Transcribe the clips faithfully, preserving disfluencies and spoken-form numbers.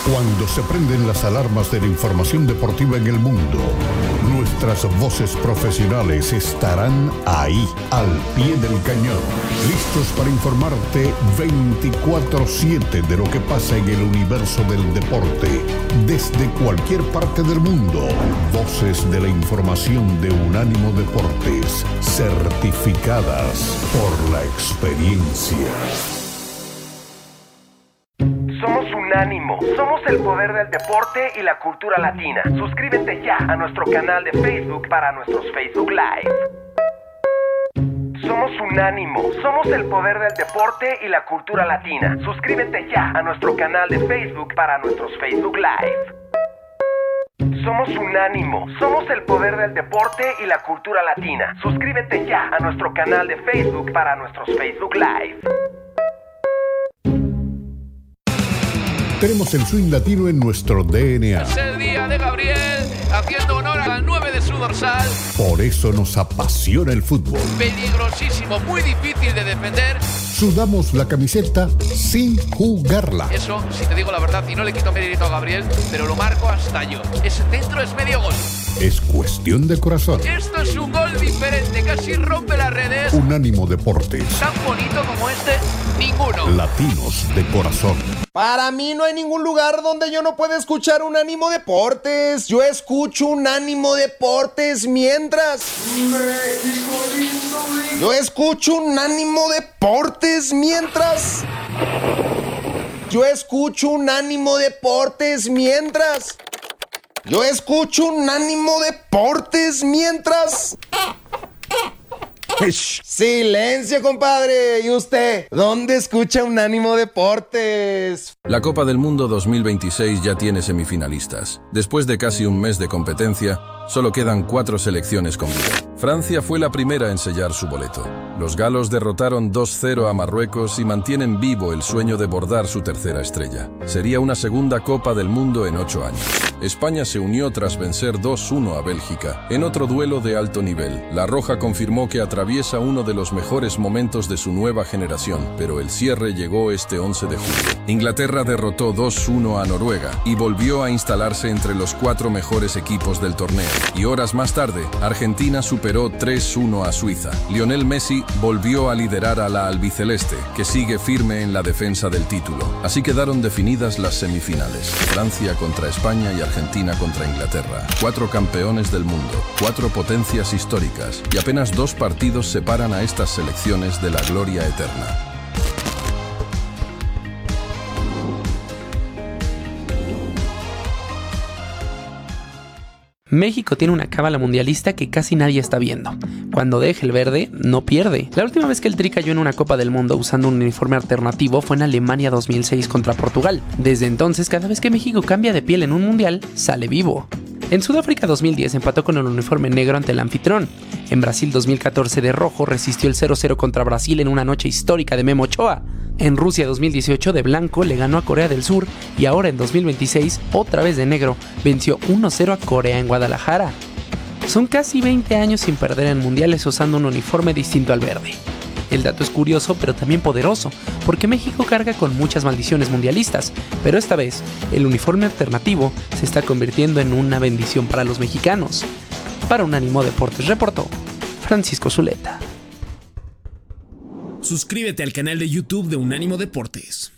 Cuando se prenden las alarmas de la información deportiva en el mundo, nuestras voces profesionales estarán ahí, al pie del cañón, listos para informarte veinticuatro siete de lo que pasa en el universo del deporte, desde cualquier parte del mundo. Voces de la información de Unánimo Deportes, certificadas por la experiencia. Somos Unánimo, somos el poder del deporte y la cultura latina. Suscríbete ya a nuestro canal de Facebook para nuestros Facebook Live. Somos Unánimo, somos el poder del deporte y la cultura latina. Suscríbete ya a nuestro canal de Facebook para nuestros Facebook Live. Somos Unánimo, somos el poder del deporte y la cultura latina. Suscríbete ya a nuestro canal de Facebook para nuestros Facebook Live. Tenemos el swing latino en nuestro D N A. Es el día de Gabriel, haciendo honor al nueve de su dorsal. Por eso nos apasiona el fútbol. Peligrosísimo, muy difícil de defender. Sudamos la camiseta sin jugarla. Eso, si te digo la verdad, y no le quito mérito a Gabriel, pero lo marco hasta yo. Ese centro es medio gol. Es cuestión de corazón. Esto es un gol diferente, casi rompe las redes. Unánimo Deportes. Tan bonito como este, ninguno. Latinos de corazón. Para mí no hay ningún lugar donde yo no pueda escuchar Unánimo Deportes. Yo escucho Unánimo Deportes mientras... Yo escucho Unánimo Deportes mientras... Yo escucho Unánimo Deportes mientras... Yo escucho Unánimo Deportes mientras... Silencio, compadre. ¿Y usted? ¿Dónde escucha Unánimo Deportes? La Copa del Mundo dos mil veintiséis ya tiene semifinalistas. Después de casi un mes de competencia, solo quedan cuatro selecciones con vida. Francia fue la primera en sellar su boleto. Los galos derrotaron dos cero a Marruecos y mantienen vivo el sueño de bordar su tercera estrella. Sería una segunda Copa del Mundo en ocho años. España se unió tras vencer dos uno a Bélgica, en otro duelo de alto nivel. La Roja confirmó que atraviesa uno de los mejores momentos de su nueva generación, pero el cierre llegó este once de julio. Inglaterra derrotó dos uno a Noruega y volvió a instalarse entre los cuatro mejores equipos del torneo. Y horas más tarde, Argentina superó tres uno a Suiza. Lionel Messi volvió a liderar a la albiceleste, que sigue firme en la defensa del título. Así quedaron definidas las semifinales. Francia contra España y Argentina contra Inglaterra. Cuatro campeones del mundo, cuatro potencias históricas, y apenas dos partidos separan a estas selecciones de la gloria eterna. México tiene una cábala mundialista que casi nadie está viendo. Cuando deja el verde, no pierde. La última vez que el Tri cayó en una Copa del Mundo usando un uniforme alternativo fue en Alemania dos mil seis contra Portugal. Desde entonces, cada vez que México cambia de piel en un mundial, sale vivo. En Sudáfrica dos mil diez empató con el uniforme negro ante el anfitrión. En Brasil dos mil catorce de rojo resistió el cero cero contra Brasil en una noche histórica de Memo Ochoa. En Rusia dos mil dieciocho de blanco le ganó a Corea del Sur y ahora en dos mil veintiséis, otra vez de negro, venció uno cero a Corea en Guadalajara. Son casi veinte años sin perder en mundiales usando un uniforme distinto al verde. El dato es curioso pero también poderoso, porque México carga con muchas maldiciones mundialistas, pero esta vez el uniforme alternativo se está convirtiendo en una bendición para los mexicanos. Para Unánimo Deportes reportó Francisco Zuleta. Suscríbete al canal de YouTube de Unánimo Deportes.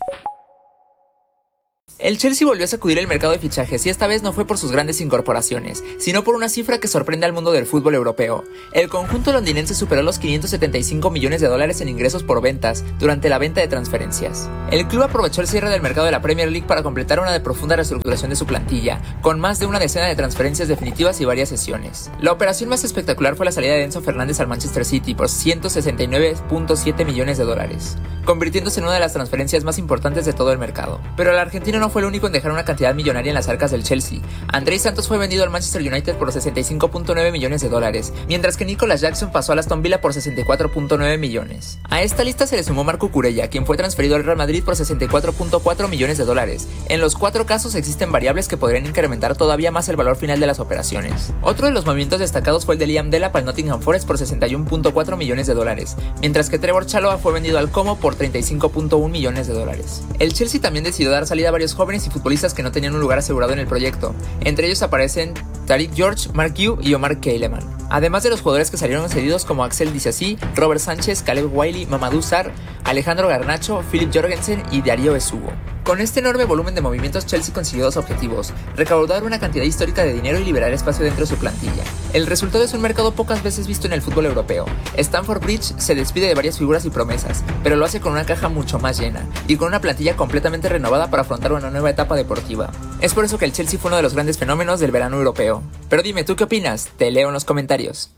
El Chelsea volvió a sacudir el mercado de fichajes y esta vez no fue por sus grandes incorporaciones, sino por una cifra que sorprende al mundo del fútbol europeo. El conjunto londinense superó los quinientos setenta y cinco millones de dólares en ingresos por ventas durante la venta de transferencias. El club aprovechó el cierre del mercado de la Premier League para completar una de profunda reestructuración de su plantilla, con más de una decena de transferencias definitivas y varias sesiones. La operación más espectacular fue la salida de Enzo Fernández al Manchester City por ciento sesenta y nueve punto siete millones de dólares, convirtiéndose en una de las transferencias más importantes de todo el mercado. Pero el argentino no fue el único en dejar una cantidad millonaria en las arcas del Chelsea. Andrés Santos fue vendido al Manchester United por sesenta y cinco punto nueve millones de dólares, mientras que Nicolas Jackson pasó al Aston Villa por sesenta y cuatro punto nueve millones. A esta lista se le sumó Marco Curella, quien fue transferido al Real Madrid por sesenta y cuatro punto cuatro millones de dólares. En los cuatro casos existen variables que podrían incrementar todavía más el valor final de las operaciones. Otro de los movimientos destacados fue el de Liam Delap al Nottingham Forest por sesenta y uno punto cuatro millones de dólares, mientras que Trevor Chalobah fue vendido al Como por treinta y cinco punto uno millones de dólares. El Chelsea también decidió dar salida a varios jóvenes jóvenes y futbolistas que no tenían un lugar asegurado en el proyecto. Entre ellos aparecen Tariq George, Mark Yu y Omar Keyleman. Además de los jugadores que salieron cedidos como Axel Disasi, Robert Sánchez, Caleb Wiley, Mamadou Sarr, Alejandro Garnacho, Philip Jorgensen y Darío Esugo. Con este enorme volumen de movimientos, Chelsea consiguió dos objetivos: recaudar una cantidad histórica de dinero y liberar espacio dentro de su plantilla. El resultado es un mercado pocas veces visto en el fútbol europeo. Stamford Bridge se despide de varias figuras y promesas, pero lo hace con una caja mucho más llena y con una plantilla completamente renovada para afrontar una nueva etapa deportiva. Es por eso que el Chelsea fue uno de los grandes fenómenos del verano europeo. Pero dime, ¿tú qué opinas? Te leo en los comentarios.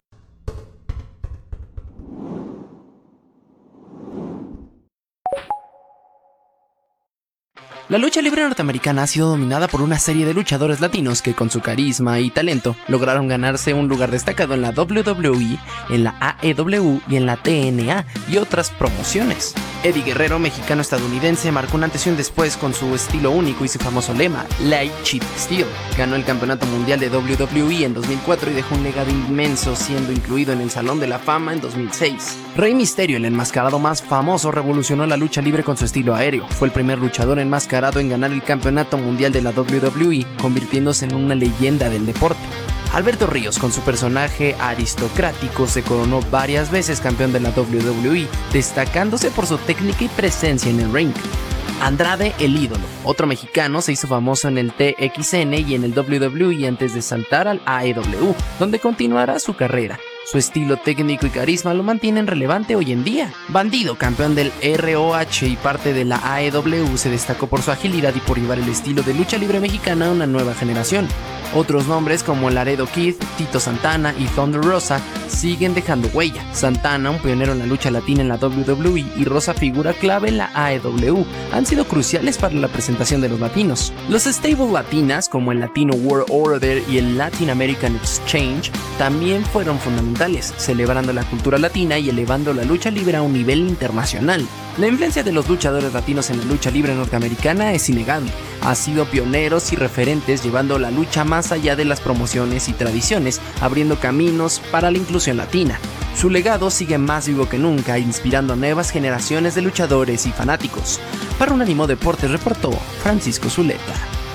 La lucha libre norteamericana ha sido dominada por una serie de luchadores latinos que con su carisma y talento lograron ganarse un lugar destacado en la doble u doble u E, en la A E W y en la T N A y otras promociones. Eddie Guerrero, mexicano-estadounidense, marcó un antes y un después con su estilo único y su famoso lema, Light Cheat Steel. Ganó el campeonato mundial de doble u doble u E en dos mil cuatro y dejó un legado inmenso, siendo incluido en el Salón de la Fama en dos mil seis. Rey Mysterio, el enmascarado más famoso, revolucionó la lucha libre con su estilo aéreo. Fue el primer luchador enmascarado en ganar el campeonato mundial de la doble u doble u E, convirtiéndose en una leyenda del deporte. Alberto Ríos, con su personaje aristocrático, se coronó varias veces campeón de la doble u doble u E, destacándose por su técnica y presencia en el ring. Andrade el Ídolo, otro mexicano, se hizo famoso en el T X N y en el doble u doble u E antes de saltar al A E W, donde continuará su carrera. Su estilo técnico y carisma lo mantienen relevante hoy en día. Bandido, campeón del R O H y parte de la A E W, se destacó por su agilidad y por llevar el estilo de lucha libre mexicana a una nueva generación. Otros nombres como Laredo Kid, Tito Santana y Thunder Rosa siguen dejando huella. Santana, un pionero en la lucha latina en la doble u doble u E, y Rosa, figura clave en la A E W, han sido cruciales para la presentación de los latinos. Los stables latinas, como el Latino World Order y el Latin American Exchange, también fueron fundamentales, celebrando la cultura latina y elevando la lucha libre a un nivel internacional. La influencia de los luchadores latinos en la lucha libre norteamericana es innegable. Han sido pioneros y referentes, llevando la lucha más allá de las promociones y tradiciones, abriendo caminos para la inclusión latina. Su legado sigue más vivo que nunca, inspirando a nuevas generaciones de luchadores y fanáticos. Para Unánimo Deportes reportó Francisco Zuleta.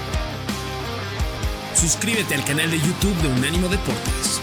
Suscríbete al canal de YouTube de Unánimo Deportes.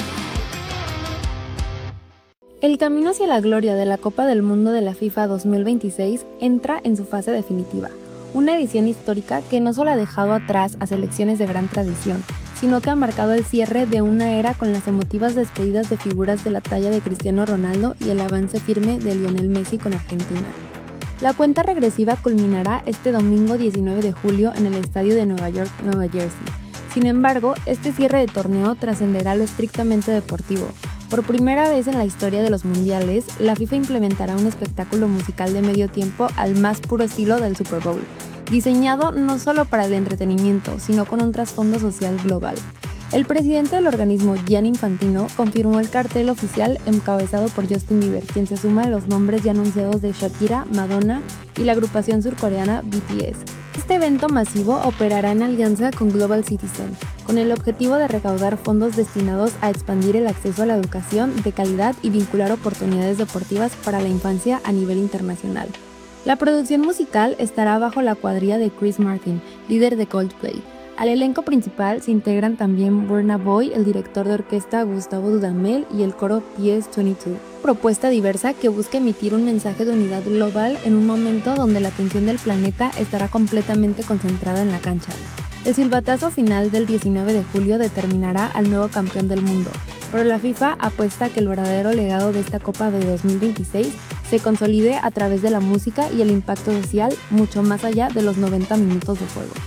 El camino hacia la gloria de la Copa del Mundo de la FIFA dos mil veintiséis entra en su fase definitiva, una edición histórica que no solo ha dejado atrás a selecciones de gran tradición, sino que ha marcado el cierre de una era con las emotivas despedidas de figuras de la talla de Cristiano Ronaldo y el avance firme de Lionel Messi con Argentina. La cuenta regresiva culminará este domingo diecinueve de julio en el estadio de Nueva York, Nueva Jersey. Sin embargo, este cierre de torneo trascenderá lo estrictamente deportivo. Por primera vez en la historia de los mundiales, la FIFA implementará un espectáculo musical de medio tiempo al más puro estilo del Super Bowl, diseñado no solo para el entretenimiento, sino con un trasfondo social global. El presidente del organismo, Gianni Infantino, confirmó el cartel oficial encabezado por Justin Bieber, quien se suma a los nombres ya anunciados de Shakira, Madonna y la agrupación surcoreana B T S. Este evento masivo operará en alianza con Global Citizen, con el objetivo de recaudar fondos destinados a expandir el acceso a la educación de calidad y vincular oportunidades deportivas para la infancia a nivel internacional. La producción musical estará bajo la cuadrilla de Chris Martin, líder de Coldplay. Al elenco principal se integran también Burna Boy, el director de orquesta Gustavo Dudamel y el coro P S veintidós. Propuesta diversa que busca emitir un mensaje de unidad global en un momento donde la atención del planeta estará completamente concentrada en la cancha. El silbatazo final del diecinueve de julio determinará al nuevo campeón del mundo, pero la FIFA apuesta a que el verdadero legado de esta Copa de dos mil veintiséis se consolide a través de la música y el impacto social mucho más allá de los noventa minutos de juego.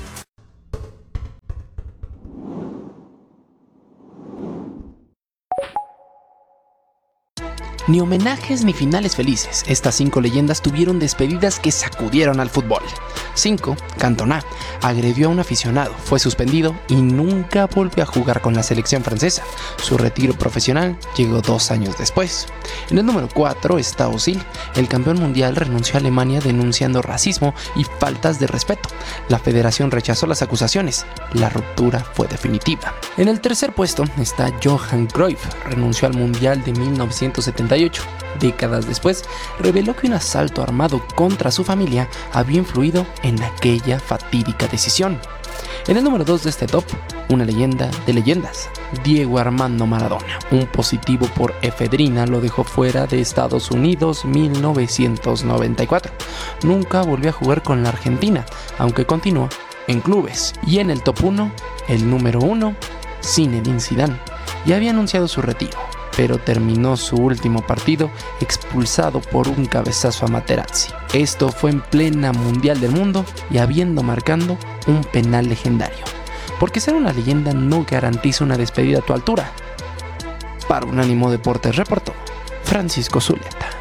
Ni homenajes ni finales felices, estas cinco leyendas tuvieron despedidas que sacudieron al fútbol. cinco. Cantona agredió a un aficionado, fue suspendido y nunca volvió a jugar con la selección francesa. Su retiro profesional llegó dos años después. En el número cuatro está Özil. El campeón mundial renunció a Alemania denunciando racismo y faltas de respeto. La federación rechazó las acusaciones. La ruptura fue definitiva. En el tercer puesto está Johan Cruyff. Renunció al mundial de mil novecientos setenta y y ocho. Décadas después, reveló que un asalto armado contra su familia había influido en aquella fatídica decisión. En el número dos de este top, una leyenda de leyendas, Diego Armando Maradona. Un positivo por efedrina lo dejó fuera de Estados Unidos mil novecientos noventa y cuatro. Nunca volvió a jugar con la Argentina, aunque continuó en clubes. Y en el top uno, el número uno, Zinedine Zidane. Ya había anunciado su retiro, pero terminó su último partido expulsado por un cabezazo a Materazzi. Esto fue en plena Mundial del Mundo y habiendo marcando un penal legendario. Porque ser una leyenda no garantiza una despedida a tu altura. Para Unánimo Deportes reportó Francisco Zuleta.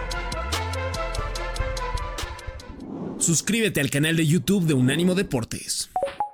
Suscríbete al canal de YouTube de Unánimo Deportes.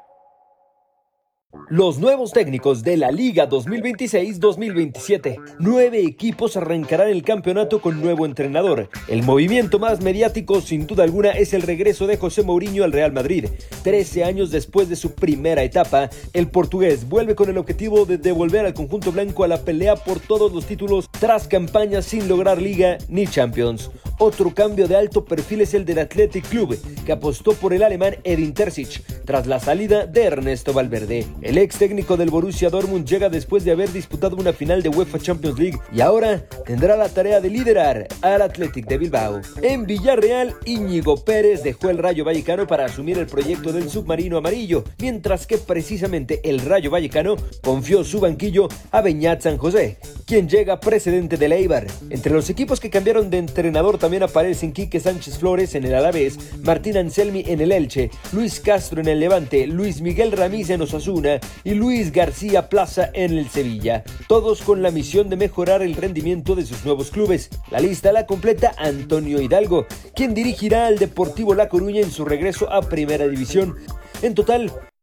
Los nuevos técnicos de la Liga dos mil veintiséis dos mil veintisiete. Nueve equipos arrancarán el campeonato con nuevo entrenador. El movimiento más mediático, sin duda alguna, es el regreso de José Mourinho al Real Madrid. Trece años después de su primera etapa, el portugués vuelve con el objetivo de devolver al conjunto blanco a la pelea por todos los títulos tras campañas sin lograr Liga ni Champions. Otro cambio de alto perfil es el del Athletic Club, que apostó por el alemán Edin Terzic, tras la salida de Ernesto Valverde. El ex técnico del Borussia Dortmund llega después de haber disputado una final de UEFA Champions League y ahora tendrá la tarea de liderar al Athletic de Bilbao. En Villarreal, Íñigo Pérez dejó el Rayo Vallecano para asumir el proyecto del submarino amarillo, mientras que precisamente el Rayo Vallecano confió su banquillo a Beñat San José, quien llega precedente del Eibar. Entre los equipos que cambiaron de entrenador también aparecen Quique Sánchez Flores en el Alavés, Martín Anselmi en el Elche, Luis Castro en el Levante, Luis Miguel Ramírez en Osasuna y Luis García Plaza en el Sevilla, todos con la misión de mejorar el rendimiento de sus nuevos clubes. La lista la completa Antonio Hidalgo, quien dirigirá al Deportivo La Coruña en su regreso a Primera División. En total,